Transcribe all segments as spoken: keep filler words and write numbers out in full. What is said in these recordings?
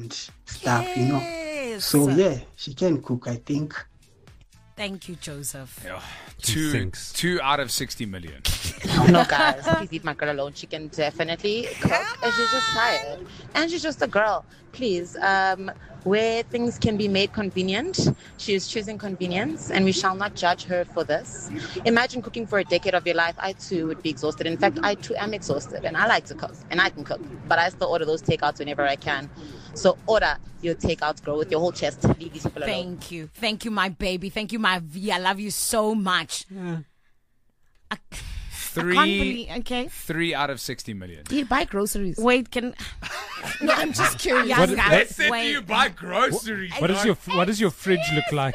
and stuff, Yes. you know. So yeah, she can cook, I think. Thank you, Joseph. Yeah. Two, thinks. two out of sixty million. No, guys, please leave my girl alone. She can definitely cook, and she's just tired, and she's just a girl. Please, um, where things can be made convenient, she is choosing convenience, and we shall not judge her for this. Imagine cooking for a decade of your life. I too would be exhausted. In fact, I too am exhausted, and I like to cook, and I can cook, but I still order those takeouts whenever I can. So order your takeouts, girl, with your whole chest. Leave these people alone. Thank you. Thank you, my baby. Thank you, my V. I love you so much. Yeah. I, Three, I can't believe, okay. three out of sixty million. Do you buy groceries? Wait, can... No, I'm just curious. Yeah, What- guys, what- Said, wait. do you buy groceries? What does your What does your fridge look like?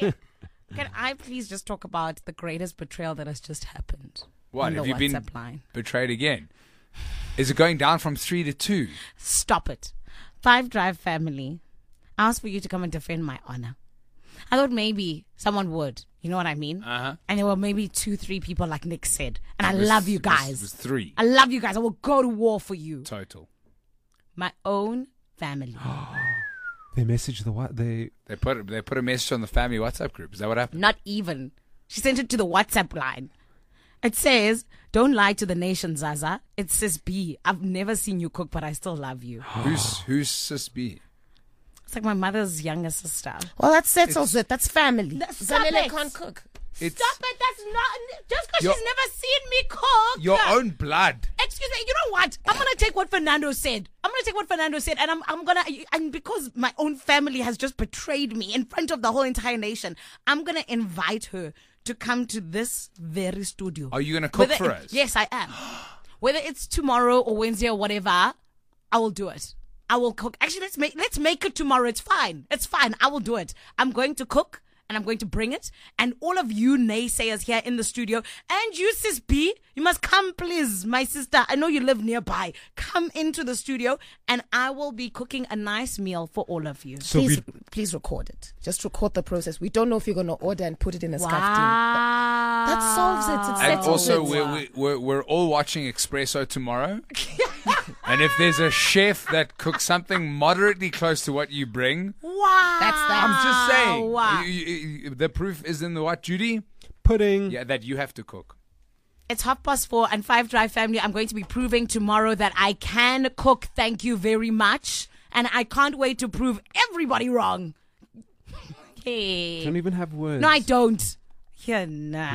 Can I please just talk about the greatest betrayal that has just happened? What, on have the you been WhatsApp line? betrayed again? Is it going down from three to two? Stop it. Five Drive family. I asked for you to come and defend my honor. I thought maybe someone would. You know what I mean? Uh-huh. And there were maybe two, three people like Nick said. And I It was- love you it was- guys. It was three I love you guys. I will go to war for you. total. My own family. They message the what they. They put they put a message on the family WhatsApp group. Is that what happened? Not even. She sent it to the WhatsApp line. It says, don't lie to the nation, Zaza. It says B. I've never seen you cook, but I still love you. Who's who's sis B? It's like my mother's younger sister. Well, that settles it. That's family. Th- stop Zanele it. can't cook. It's Stop it. That's not... Just because Your- she's never seen me cook. your own blood. Excuse me. You know what? I'm gonna take what Fernando said. I'm gonna take what Fernando said, and I'm I'm gonna and because my own family has just betrayed me in front of the whole entire nation, I'm gonna invite her to come to this very studio. Are you gonna cook Whether for it- us? Yes, I am. Whether it's tomorrow or Wednesday or whatever, I will do it. I will cook. Actually, let's make let's make it tomorrow. It's fine. It's fine. I will do it. I'm going to cook. And I'm going to bring it. And all of you naysayers here in the studio, and you, Sis B, you must come, please, my sister. I know you live nearby. Come into the studio, and I will be cooking a nice meal for all of you. So Please, we, please record it. Just record the process. We don't know if you're going to order and put it in a scarf. Wow. That solves it. It And settles also, it. we're, we- we're we're all watching Espresso tomorrow. And if there's a chef that cooks something moderately close to what you bring, Wow. That's that. I'm just saying, Wow. you- you- you- the proof is in the what, Judy? pudding. Yeah, that you have to cook. It's half past four and Five Drive family. I'm going to be proving tomorrow that I can cook. Thank you very much. And I can't wait to prove everybody wrong. Hey. Don't even have words. No, I don't. Yeah, nah.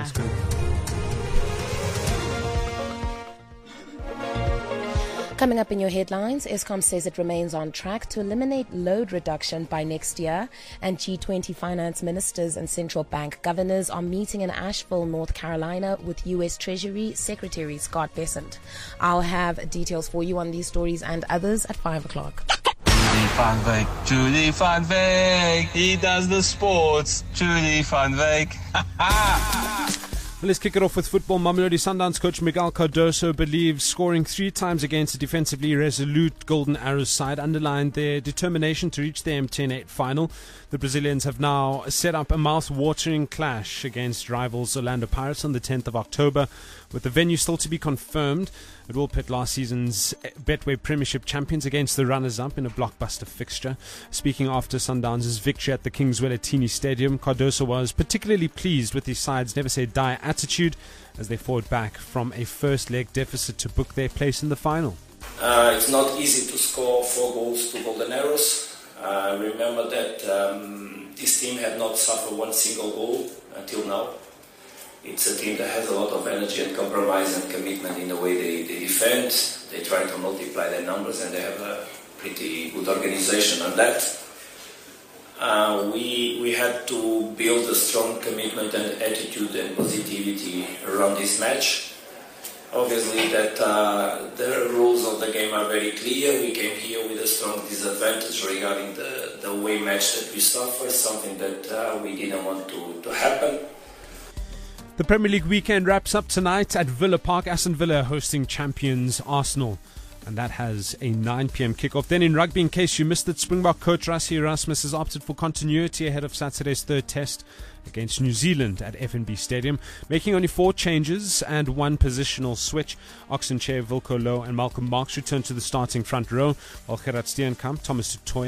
Coming up in your headlines, Eskom says it remains on track to eliminate load reduction by next year, and G twenty finance ministers and central bank governors are meeting in Asheville, North Carolina with U S Treasury Secretary Scott Bessent. I'll have details for you on these stories and others at five o'clock. Julie van Wyk, Julie van Wyk, he does the sports, Julie van Wyk. Well, let's kick it off with football. Mamelodi Sundowns coach Miguel Cardoso believes scoring three times against a defensively resolute Golden Arrows side underlined their determination to reach the M ten eight final. The Brazilians have now set up a mouth-watering clash against rivals Orlando Pirates on the tenth of October, with the venue still to be confirmed. It will pit last season's Betway Premiership champions against the runners-up in a blockbuster fixture. Speaking after Sundowns' victory at the Kings Welletini Stadium, Cardoso was particularly pleased with his side's never-say-die attitude as they fought back from a first-leg deficit to book their place in the final. Uh, it's not easy to score four goals to Golden Arrows. Uh, remember that um, this team had not suffered one single goal until now. It's a team that has a lot of energy and compromise and commitment in the way they, they defend. They try to multiply their numbers, and they have a pretty good organization on that. Uh, we we had to build a strong commitment and attitude and positivity around this match. Obviously, that uh, the rules of the game are very clear. We came here with a strong disadvantage regarding the, the away match that we suffered, something that uh, we didn't want to, to happen. The Premier League weekend wraps up tonight at Villa Park. Aston Villa hosting champions Arsenal, and that has a nine p.m. kickoff. Then in rugby, in case you missed it, Springbok coach Rassie Erasmus has opted for continuity ahead of Saturday's third test against New Zealand at F N B Stadium, making only four changes and one positional switch. Oxenchair, Wilco Low and Malcolm Marx return to the starting front row, while Gerard Steenkamp, Thomas du Toit